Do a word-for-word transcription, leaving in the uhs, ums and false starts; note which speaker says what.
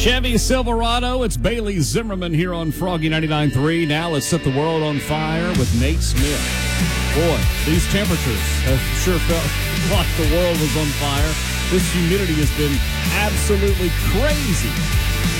Speaker 1: Chevy Silverado, it's Bailey Zimmerman here on Froggy ninety-nine point three. Now let's set the world on fire with Nate Smith. Boy, these temperatures have sure felt like the world was on fire. This humidity has been absolutely crazy.